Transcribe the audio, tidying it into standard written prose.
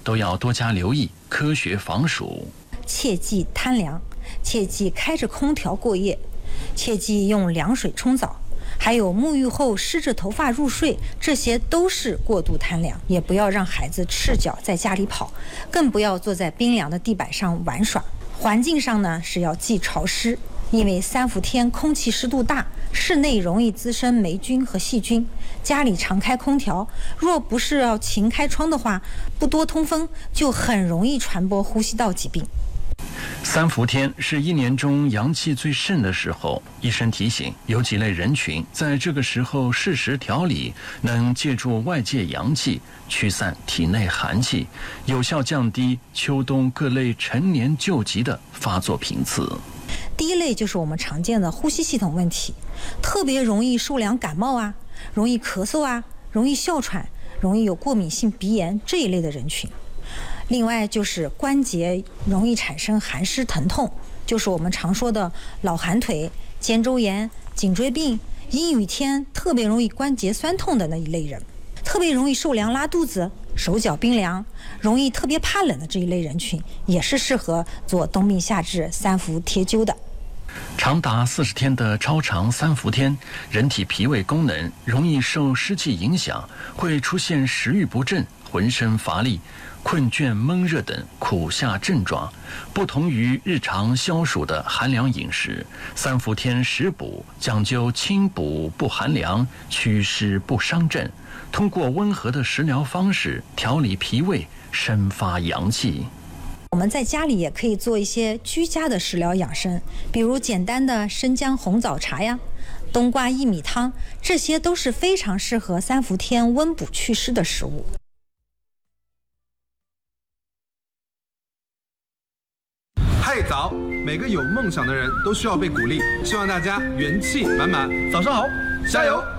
都要多加留意，科学防暑。 切忌贪凉，切忌开着空调过夜，切忌用凉水冲澡，还有沐浴后湿着头发入睡，这些都是过度贪凉。也不要让孩子赤脚在家里跑，更不要坐在冰凉的地板上玩耍。环境上呢是要忌潮湿，因为三伏天空气湿度大，室内容易滋生霉菌和细菌。家里常开空调，若不是要勤开窗的话，不多通风，就很容易传播呼吸道疾病。 三伏天是一年中阳气最盛的时候，医生提醒，有几类人群在这个时候适时调理，能借助外界阳气驱散体内寒气，有效降低秋冬各类陈年旧疾的发作频次。 第一类就是我们常见的呼吸系统问题，特别容易受凉感冒啊，容易咳嗽啊，容易哮喘，容易有过敏性鼻炎这一类的人群。另外就是关节容易产生寒湿疼痛，就是我们常说的老寒腿、肩周炎、颈椎病，阴雨天特别容易关节酸痛的那一类人，特别容易受凉拉肚子、手脚冰凉，容易特别怕冷的这一类人群，也是适合做冬病夏治三伏贴灸的。 长达40天的超长三伏天，人体脾胃功能容易受湿气影响，会出现食欲不振、浑身乏力、困倦闷热等苦夏症状。不同于日常消暑的寒凉饮食，三伏天食补讲究清补不寒凉，祛湿不伤肾，通过温和的食疗方式调理脾胃，生发阳气。 我们在家里也可以做一些居家的食疗养生，比如简单的生姜红枣茶呀、冬瓜薏米汤，这些都是非常适合三伏天温补祛湿的食物。 嗨早，每个有梦想的人都需要被鼓励，希望大家元气满满。早上好，加油！